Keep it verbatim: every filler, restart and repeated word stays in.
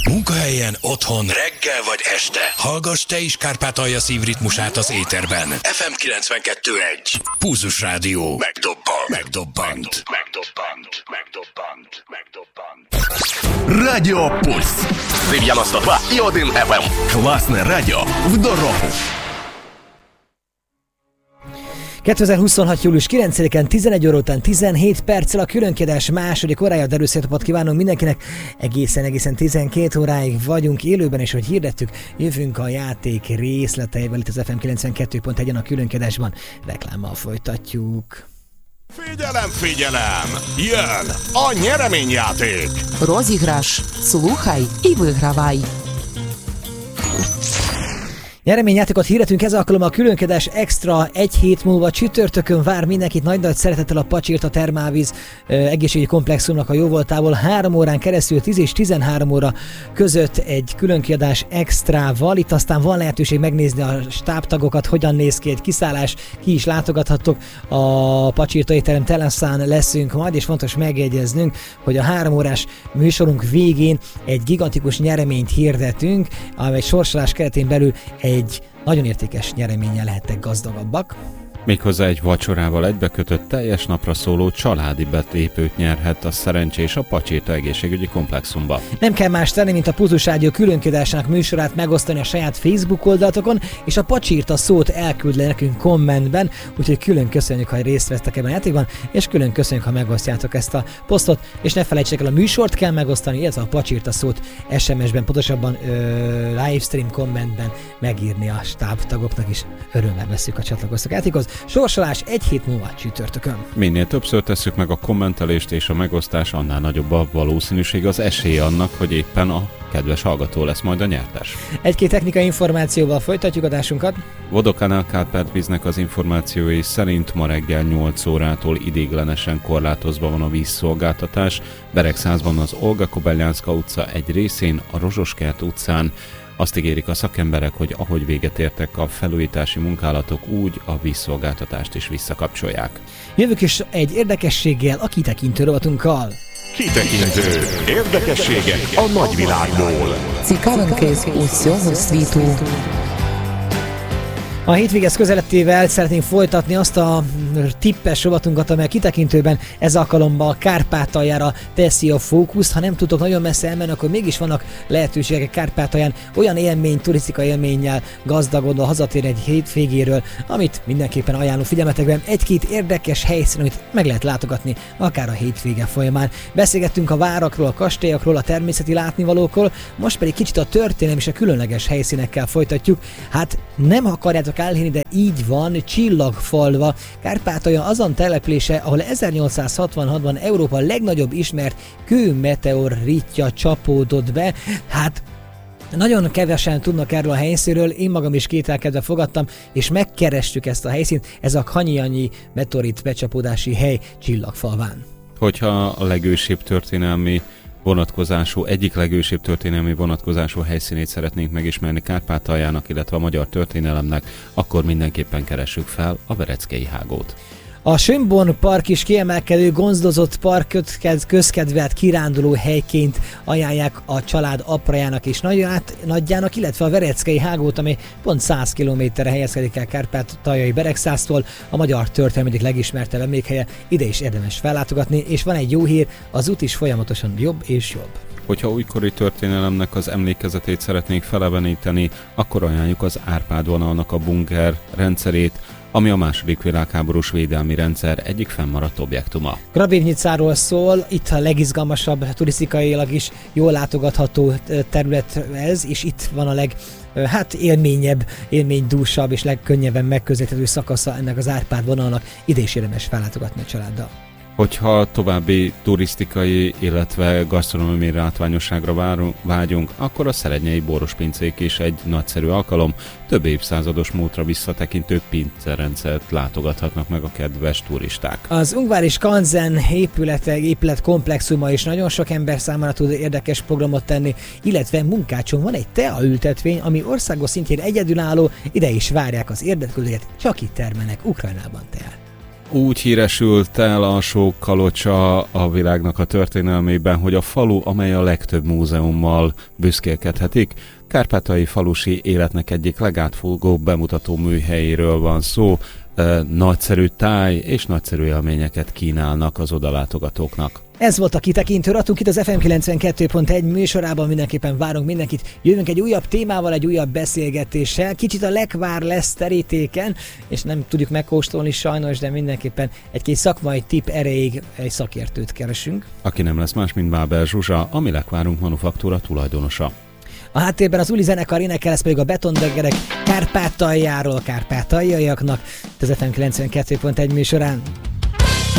Munkahelyen, otthon, reggel vagy este. Hallgass te is Kárpátalja szívritmusát az éterben. ef em kilencvenkettő egy. Pulzus Rádió. Megdobbant. Megdobbant. Megdobbant. Megdobbant. Megdobbant. Радио Пульс. девяносто два и один эф эм. Классное радио в дорогу. kétezer-huszonhat. július kilencedikén tizenegy óra után tizenhét perccel a különkiadás második órája. Derőszétapot kívánunk mindenkinek. Egészen, egészen tizenkét óráig vagyunk élőben, és hogy hirdettük, jövünk a játék részleteivel itt az ef em kilencvenkettő pont egyen a különkiadásban. Reklámmal folytatjuk. Figyelem, figyelem! Jön a nyereményjáték! Розіграш. Слухай і вигравай. Nyereményjátékot hirdetünk, ez alkalommal a különkiadás extra egy hét múlva csütörtökön vár mindenkit nagy-nagy szeretettel a Pacsirta Termálvíz ö, egészségügyi komplexumnak a jóvoltából. Három órán keresztül tíz és tizenhárom óra között egy különkiadás extrával. Itt aztán van lehetőség megnézni a stábtagokat, hogyan néz ki egy kiszállás, ki is látogathattok. A Pacsirta étterem teraszán leszünk majd, és fontos megjegyeznünk, hogy a három órás műsorunk végén egy gigantikus nyereményt hirdetünk, amely sorsolás keretén belül egy egy nagyon értékes nyereménnyel lehettek gazdagabbak. Méghozzá egy vacsorával egybekötött teljes napra szóló családi betépőt nyerhet a szerencsés a Pacsirta egészségügyi komplexumba. Nem kell más tenni, mint a Pulzus Rádió különkiadásának műsorát megosztani a saját Facebook oldalatokon, és a Pacsirta szót elküldle nekünk kommentben, úgyhogy külön köszönjük, ha részt vesztek ebben a játékban, és külön köszönjük, ha megosztjátok ezt a posztot, és ne felejtsék el, a műsort kell megosztani, illetve a Pacsirta szót es em es-ben, pontosabban ö, livestream kommentben megírni a stábtagoknak is. Örömmel veszük a csatlakoztak játékhoz. Sorsolás egy hét múlva csütörtökön. Minél többször tesszük meg a kommentelést és a megosztás, annál nagyobb a valószínűség, az esély annak, hogy éppen a kedves hallgató lesz majd a nyertes. Egy-két technikai információval folytatjuk adásunkat. Vodokánál Kárpátvíznek az információi szerint ma reggel nyolc órától idéglenesen korlátozva van a vízszolgáltatás. Beregszázban az Olga Kobeljánszka utca egy részén, a Rozsoskert utcán. Azt ígérik a szakemberek, hogy ahogy véget értek a felújítási munkálatok, úgy a vízszolgáltatást is visszakapcsolják. Jövök is egy érdekességgel, a kitekintő rovatunkkal. Kitekintő. Érdekességek a nagyvilágból. Цікавинки з усього світу. A hétvégez közelettével szeretnénk folytatni azt a tippes rovatunkat, amely a kitekintőben ez alkalommal Kárpátaljára teszi a fókuszt. Ha nem tudtok nagyon messze elmenni, akkor mégis vannak lehetőségek Kárpátalján olyan élmény, turisztikai élménnyel gazdagodva hazatérni egy hétvégéről, amit mindenképpen ajánlunk figyelmetekben. Egy-két érdekes helyszín, amit meg lehet látogatni akár a hétvége folyamán. Beszélgettünk a várakról, a kastélyokról, a természeti látnivalókról, most pedig kicsit a történelmi és a különleges helyszínekkel folytatjuk. Hát nem akarjátok elhinni, de így van, Csillagfalva. Kárpátalja azon települése, ahol ezernyolcszázhatvanhatban Európa legnagyobb ismert kőmeteoritja csapódott be. Hát nagyon kevesen tudnak erről a helyszínről, én magam is kételkedve fogadtam, és megkerestük ezt a helyszínt, ez a Kanyianyi meteorit becsapódási hely Csillagfalván. Hogyha a legősibb történelmi vonatkozású, egyik legősibb történelmi vonatkozású helyszínét szeretnénk megismerni Kárpátaljának, illetve a magyar történelemnek, akkor mindenképpen keressük fel a Vereckei Hágót. A Schönborn Park is kiemelkedő, gondozott park, közkedvelt kiránduló helyként ajánlják a család aprajának és nagyjának, illetve a Vereckei Hágót, ami pont száz kilométerre helyezkedik el Kárpátaljai Beregszáztól, a magyar történelem egyik legismertebb emlékhelye, ide is érdemes fellátogatni, és van egy jó hír, az út is folyamatosan jobb és jobb. Hogyha újkori történelemnek az emlékezetét szeretnénk feleveníteni, akkor ajánljuk az Árpád vonalnak a bunker rendszerét, ami a második világháborús védelmi rendszer egyik fennmaradt objektuma. Grabivnicáról szól, itt a legizgalmasabb, turisztikailag is jól látogatható terület ez, és itt van a leg hát élményebb, élménydúsabb és legkönnyebben megközelíthető szakasza ennek az Árpád vonalnak, ide is érdemes fellátogatni a családdal. Hogyha további turisztikai, illetve gasztronómiai látványosságra vágyunk, akkor a szerednyei borospincék is egy nagyszerű alkalom, több évszázados múltra visszatekintő pincerendszert látogathatnak meg a kedves turisták. Az Ungvári Skanzen épülete, épület komplexuma is nagyon sok ember számára tud érdekes programot tenni, illetve Munkácson van egy teaültetvény, ami országos szintjén egyedülálló, ide is várják az érdeklődőket, csak itt termelnek Ukrajnában teát. Úgy híresült el Alsó-Kalocsa a világnak a történelmében, hogy a falu, amely a legtöbb múzeummal büszkélkedhetik. Kárpátaljai falusi életnek egyik legátfogóbb bemutató műhelyéről van szó. Nagyszerű táj és nagyszerű élményeket kínálnak az odalátogatóknak. Ez volt a kitekintő ratunk itt az ef em kilencvenkettő pont egy műsorában, mindenképpen várunk mindenkit. Jövünk egy újabb témával, egy újabb beszélgetéssel. Kicsit a lekvár lesz terítéken, és nem tudjuk megkóstolni sajnos, de mindenképpen egy-két szakmai tipp erejéig egy szakértőt keresünk. Aki nem lesz más, mint Bábel Zsuzsa, a Mi Lekvárunk Manufaktúra tulajdonosa. A háttérben az Uli zenekar énekel, ez pedig a Betondeggerek Kárpátaljáról, kárpátaljaiaknak, az ef em kilencvenkettő pont egy műsorán.